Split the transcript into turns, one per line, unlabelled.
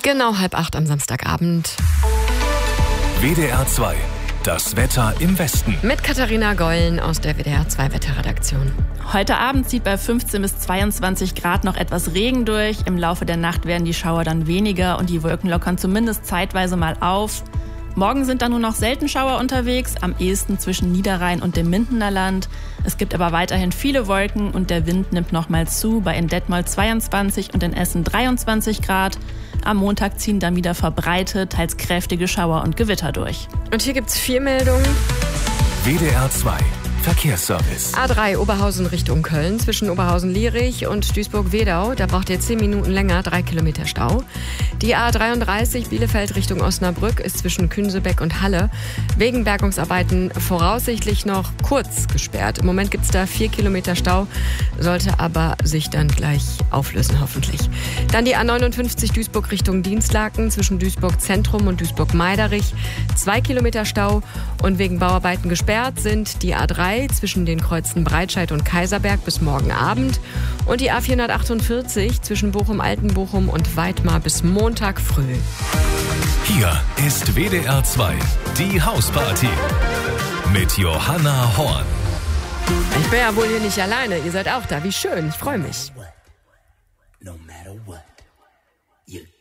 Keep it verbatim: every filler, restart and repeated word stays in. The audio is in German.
Genau halb acht am Samstagabend.
W D R zwei, das Wetter im Westen.
Mit Katharina Gollen aus der W D R zwei Wetterredaktion.
Heute Abend zieht bei fünfzehn bis zweiundzwanzig Grad noch etwas Regen durch. Im Laufe der Nacht werden die Schauer dann weniger und die Wolken lockern zumindest zeitweise mal auf. Morgen sind dann nur noch selten Schauer unterwegs, am ehesten zwischen Niederrhein und dem Mindener Land. Es gibt aber weiterhin viele Wolken und der Wind nimmt nochmal zu, bei in Detmold zweiundzwanzig und in Essen dreiundzwanzig Grad. Am Montag ziehen dann wieder verbreitet, teils kräftige Schauer und Gewitter durch.
Und hier gibt's vier Meldungen.
W D R zwei Verkehrsservice.
A drei Oberhausen Richtung Köln zwischen Oberhausen-Lierich und Duisburg-Wedau. Da braucht ihr zehn Minuten länger, drei Kilometer Stau. Die A dreiunddreißig Bielefeld Richtung Osnabrück ist zwischen Künsebeck und Halle wegen Bergungsarbeiten voraussichtlich noch kurz gesperrt. Im Moment gibt es da vier Kilometer Stau, sollte aber sich dann gleich auflösen hoffentlich. Dann die A neunundfünfzig Duisburg Richtung Dienstlaken zwischen Duisburg Zentrum und Duisburg-Meiderich. Zwei Kilometer Stau und wegen Bauarbeiten gesperrt sind die A drei zwischen den Kreuzen Breitscheid und Kaiserberg bis morgen Abend und die A vierhundertachtundvierzig zwischen Bochum-Altenbochum und Weidmar bis Montag früh.
Hier ist W D R zwei, die Hausparty mit Johanna Horn.
Ich bin ja wohl hier nicht alleine, ihr seid auch da. Wie schön, ich freue mich.